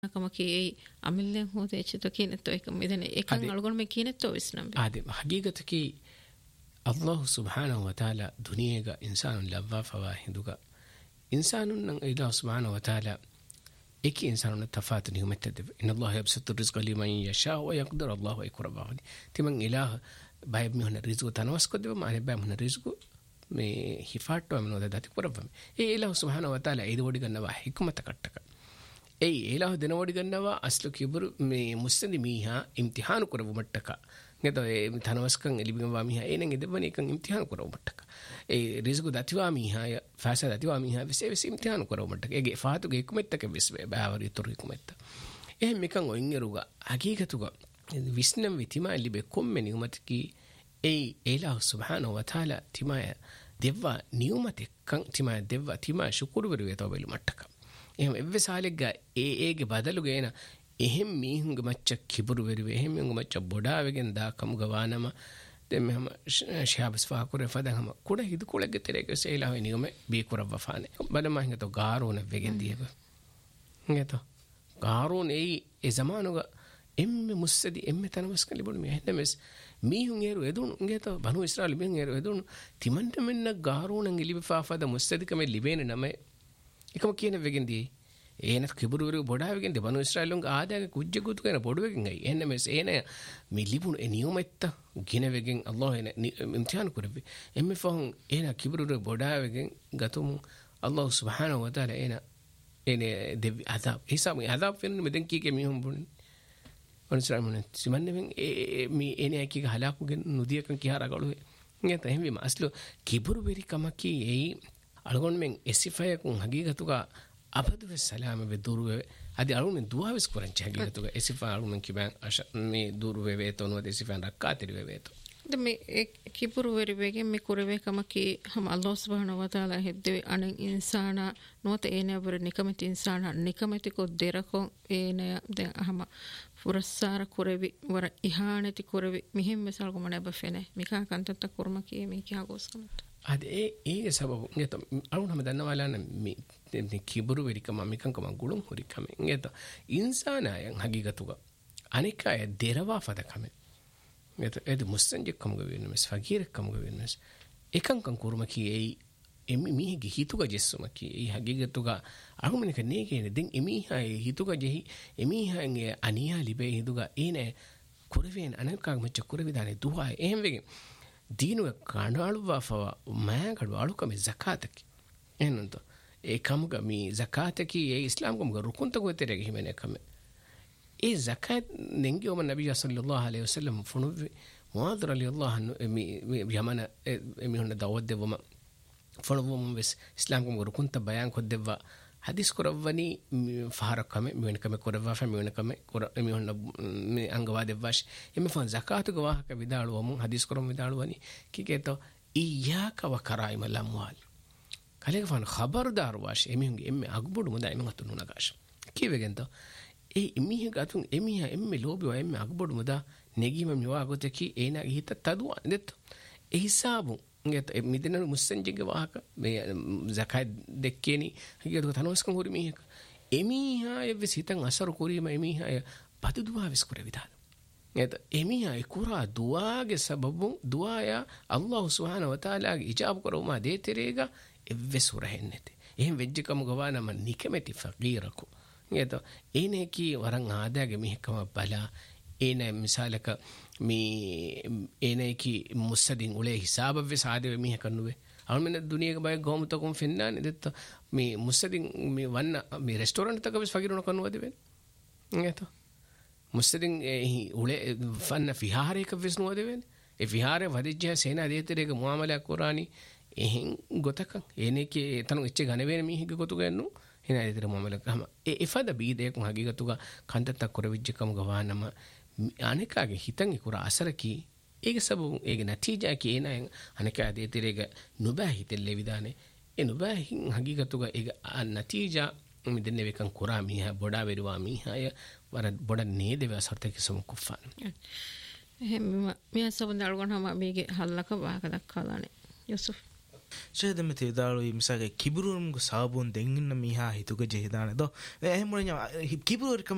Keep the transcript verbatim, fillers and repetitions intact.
ಕಮಕಿ ಅಮಿಲ್ಲೆ ಹೋದೆ ಚಿತ ಕಿನೆತ್ತೋ ಏಕ ಮಿದನೆ ಏಕಂ ಅಳಗೊಂಡ ಮೆ ಕಿನೆತ್ತೋ ವಿಸ್ನಂ ಆದೆ ಹಗೀಗತಕಿ ಅಲ್ಲಾಹ್ ಸುಬ್ಹಾನಹು ವ ತಆಲಾ ದುನಿಯೆಗ ಇನ್ಸಾನ್ ಲವ್ವಾ ಫವಾಹಿದುಗ ಇನ್ಸಾನುನ್ ನಂ ಇಲಾಹ್ ಸುಬ್ಹಾನಹು ವ ತಆಲಾ ಏಕಿ ಇನ್ಸಾನುನ್ ತಫಾತ್ ನಿಯಮತದೆ ಇನ್ನ ಅಲ್ಲಾಹ್ ಯಬ್ಸುತು ರಿಸ್ಕ ಲಿಮನ್ ಯಶಾ ವ ಯಕ್ದಿರ್ ಅಲ್ಲಾಹ್ ಇಕ್ರಬಾಹು ತಿಮನ್ ಇಲಾಹ್ ಬಾಯಬ್ ಮಿಹನ ರಿಸ್ಕು ತನವಸ್ಕೊದೆ ಮಾನೆ ಬಾಯ್ ಮಿಹನ ರಿಸ್ಕು ಮೆ ಹಿಫಾಟೋ ಅಮನೋದ ದತಿ ಪರವಂ ಏ ಇಲಾಹ್ ಸುಬ್ಹಾನಹು ವ ತಆಲಾ ಇದು ಒಡಿಗನ್ನವ ಹಿಕ್ಮತ ಕಟ್ಟಕ ಏ ಇಲಾಹ್ ದಿನ ಒಡಿಗನ್ನವ ಅಸ್ಲು ಕಿಬ್ರು ಮೆ ಮುಸ್ತದಿ ಮೀಹಾ ಇಮ್ತಿಹಾನ್ ಕುರವು ಮಟ್ಟಕ ಗೆತ ಏ ತನವಸ್ಕಂ ಎಲಿಬಿವಾ ಮೀಹಾ ಏನಂಗೆ ದೆವನಿ ಕಂ ಇಮ್ತಿಹಾನ್ ಕುರವು ಮಟ್ಟಕ ಏ ರಿಸ್ಕು ದತಿವಾ ಮೀಹಾ ಫಾಸಾ ದತಿವಾ ಮೀಹಾ ವಿಸೆ ವಿಸೆ ಇಮ್ತಿಹಾನ್ ಕುರವು ಮಟ್ಟಕ ಏಗೆ ಫಾತುಗೆ ಹಿಕ್ಮತ್ತಕ ವಿಸ್ವೆ ಬಾವರಿ ತುರು ಹಿಕ್ಮತ್ತ ಏ ಮಿಕಂ ಒಯ್ಯರುಗ ಹಗೀಗತುಗ ವಿಸ್ನಂ ವಿತಿಮಾ ಲಿಬೆ ಕೊಮ್ಮೆ ನಿಯಮತಕಿ ಏ ಇಲಾಹ್ ಸುಬ್ಹಾನಹು ವ ತಆಲಾ ತಿಮಾಯ ದೆವ್ವ ನಿಯಮತೆ ಕಂ ತಿಮಾಯ ದೆವ್ವ ತಿಮಾ ಶುಕ್ರು ಬರುವೆ ತೋಬೆಲು ಮಟ್ಟಕ එහෙම එව්වේ සාලෙග්ග ඒ ඒගේ බදලුගේ එන එහෙම් මීහුන්ගේ මච්ච කිබුරු වෙරුවේ එහෙම් මීහුන්ගේ මච්ච බොඩාවෙගෙන් දා කමුග වානම දෙම මෙහම ශාබස් ෆාකුරේ ෆදහම කුඩ හිදු කුලෙග්ගේ තෙරේක සේලා වෙ නියම බී කුරව ෆානේ බඩම හිඟතෝ ගාරෝන වෙගෙන් දියක හිඟතෝ ගාරෝන ඒ ඒ zamanuග එම්මෙ මුස්සදි එම්මෙ තනමස් කලිබුණු මේ හෙන්නමස් මීහුන් ඒරු එදුණු හිඟතෝ බනු ඉස්රායල් මීහුන් ඒරු එදුණු තිමන්ට මෙන්න ගාරෝනන් ඉලිබ ෆාෆද මුස්සදි කම ලිබේන නම එකම කියන වෙගෙන් දී ඒනත් කිබුරු වරු බොඩාවෙගෙන් දී බනු ඉස්රායලුන් ආදාගේ කුජ්ජ කුතු කරන බොඩුවෙගෙන් අය එන්න මෙස් ඒන මේ ලිබුණු ඒ නියමෙත්ත ගින වෙගෙන් අල්ලාහ් එන ඉම්තිහාන කරවි එම්මෙ ෆහුන් ඒන කිබුරු වරු බොඩාවෙගෙන් ගතුමු අල්ලාහ් සුබ්හානහු ව තාලා ඒන එනේ දෙවි අදාබ් හිසම අදාබ් වෙන මෙදෙන් කීකේ මිහුම් බුන් වන්සරමන සිමන්නෙන් ඒ මේ එනේ කීක හලාකුගෙන් නුදියකන් කිහාරගලුවේ නේත එහෙම විම අස්ලු කිබුරු වෙරි කමකී ඒ අලගොන් මෙන් එසිෆයකුන් හගීගතුක අබදුව සලාම වෙ දුරුවේ අදි අලුන් දුවාවිස් කරන් හගීගතුක එසිෆා අලුන් කිබන් මේ දුරුවේ වේතොන වද එසිෆාන් රක්කාතිරි වේතො දෙමෙ කිපුරු වෙරි වෙගෙන් මේ කුරවේ කමකි හම අල්ලාහ් සුබ්හානහු ව තාලා හෙද්දේ අනෙන් ඉන්සානා නොත ඒනවර නිකමති ඉන්සානා නිකමති කො දෙරකො ඒන දැන් අහම පුරස්සාර කුරවි වර ඉහානති කුරවි මිහිම් මෙසල් කොමන බෆෙනේ මිකා කන්තත් කුර්ම කී මේ කියා ගොස්කමට අද ඒ ඒ සබබ ගෙත අලුන් හැම දන්නවලාන මේ කිබුරු වෙරිකම මිකංකම ගුළුම් හොරිකම ගෙත ඉන්සානායන් හගීගතුක අනිකය දෙරවා ෆදකම ගෙත එද මුස්තන්ජකම ගවෙන්නස් ෆගීරකම ගවෙන්නස් එකංකම් කුරුම කී ඒ එමි මිහිගි හිතුක ජෙස්සුම කී ඒ හගීගතුක අරුමනික නේ කියන්නේ දැන් එමිහා හිතුක ජෙහි එමිහාගේ අනියා ලිබේ හිතුක ඒනේ කුරවෙන් අනකග මච්ච කුරවිදානේ දුහා එහෙම වෙගේ දීනුව කණාළුවාෆව මෑකඩු අලුකම සකාතකි එන්නන්ත ඒ කමුග මේ සකාතකි ඒ ඉස්ලාම් කමුග රුකුන්ත කොතරේ හිමනේ කම ඒ සකාත් නෙන්ගියොම නබිය සල්ලල්ලාහු අලයිහි වසල්ලම් ෆුනු මුආද් රලියල්ලාහු අන්හු මේ යමන එමිහුන්න දවද දෙවම ෆුනුවම වෙස් ඉස්ලාම් කමුග රුකුන්ත බයන් කොද්දෙවා hadis korawani faharakame miwenkame korawwa fa miwenkame kor emihonna me angawade wash emme fan zakatu gwa ka vidalu omun hadis koram vidalu wani kiketo iyyaka wa karaim al amwal kale fan khabardar wash emihunge emme agbodu muda emme atunu nagash kivegento e emihe gatun emiha emme lobi wa emme agbodu muda negima miwa goteki ena hita tadwa netto e hisabu nget midena musanjige wahaka me zakat dekkeni higadu tanoskam hori mihek emiha evis hitan asaru kurima emiha padu duwa vis kure vidal nget emiha ikura duage sababu duaya Allah subhanahu wa taala ge ijab koroma de terega evis urahennete ehem vejjikam gawana man nikemeti faqiraku nget ene ki waran aadage mihekam bala ene misalaka මේ එනේකි මුස්සදින් උලේ හිසාබව සාදෙ මිහ කන්නුවේ අවමෙන දුනියක බය ගොමුතකොම් ෆෙන්නානේ දෙත්ත මේ මුස්සදින් මේ වන්න මේ restaurant එකක වෙස් ෆගිරුණ කන්නුවද වෙන්නේ නේද මුස්සදින් උලේ ෆන්න විහාරයක වෙස් නුවද වෙන්නේ ඒ විහාරේ වදිජ්ජ සේනා දෙතරේක මුආමලයක් කරානි එහෙන් ගොතක එනේකි තනු එච්ච ගන වෙන මිහිග ගොතු ගන්නු එනා දෙතර මුආමලක් ගම ඒ එෆද බීදේක හගීගතුක කන්තත්ත කරවිජ්ජකම ගවානම අනිකාගේ හිතන් ඉකුර අසරකි ඒක සබු ඒක නතිජා කියන අනිකා දෙතරේක නුබෑ හිතෙල්ලේ විදානේ ඒ නුබෑ හින් හගීගතුක ඒක නතිජා මිදෙන්නේ වෙකන් කුරා මිහ බොඩා වෙරුවා මිහය වර බොඩ නේදව සර්තක සම කුෆාන එහෙම මිය සබුන් දල්ගොන හම මේගේ හල්ලක වාක දක්කාලානේ යුසුෆ් ශේදම තේදාලු මිසගේ කිබුරුම්ග සාබුන් දෙන්න මිහා හිතුක ජෙහිදානේ දෝ එහෙම මොන කිබුරු